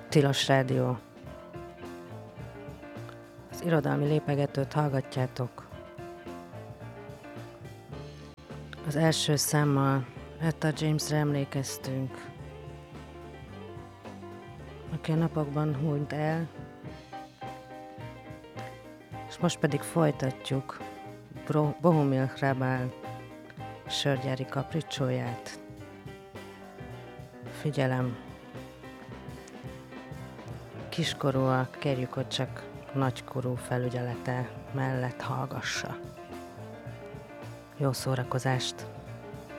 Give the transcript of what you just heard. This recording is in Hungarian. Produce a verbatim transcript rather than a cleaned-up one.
Tilos Rádió. Az irodalmi lépegetőt hallgatjátok. Az első számmal Etta Jamesre emlékeztünk, aki a napokban hunyt el, és most pedig folytatjuk Bro- Bohumil Hrabal sörgyári kapricsóját. Figyelem! Kiskorúak, kérjük, hogy csak nagykorú felügyelete mellett hallgassa. Jó szórakozást!